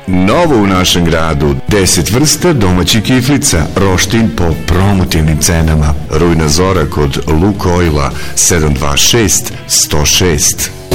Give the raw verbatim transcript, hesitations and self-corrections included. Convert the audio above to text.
Novo u našem gradu, deset vrsta domaćih kiflica, roštilj po promotivnim cenama. Rujna zora kod Lukoila sedam dva šest sto šest.